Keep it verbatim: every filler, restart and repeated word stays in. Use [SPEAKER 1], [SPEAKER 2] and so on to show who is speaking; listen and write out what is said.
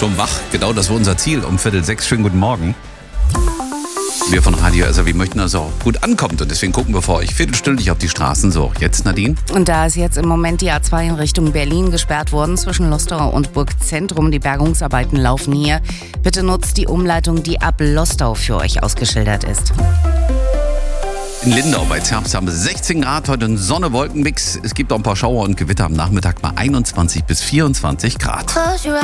[SPEAKER 1] Schon wach, genau, das war unser Ziel. Um Viertel sechs, schönen guten Morgen. Wir von Radio S R W möchten, dass es auch gut ankommt und deswegen gucken wir vor euch viertelstündlich auf die Straßen. So, jetzt Nadine.
[SPEAKER 2] Und da ist jetzt im Moment die A zwei in Richtung Berlin gesperrt worden, zwischen Lostau und Burgzentrum. Die Bergungsarbeiten laufen hier. Bitte nutzt die Umleitung, die ab Lostau für euch ausgeschildert ist.
[SPEAKER 1] In Lindau bei Zerbst haben wir sechzehn Grad, heute ein Sonne-Wolken-Mix. Es gibt auch ein paar Schauer und Gewitter am Nachmittag bei einundzwanzig bis vierundzwanzig Grad.